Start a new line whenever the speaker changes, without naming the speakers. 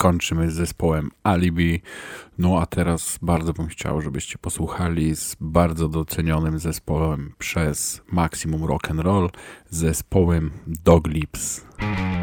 kończymy z zespołem Alibi. No a teraz bardzo bym chciał, żebyście posłuchali z bardzo docenionym zespołem przez Maximum Rock and Roll, zespołem Dog Lips.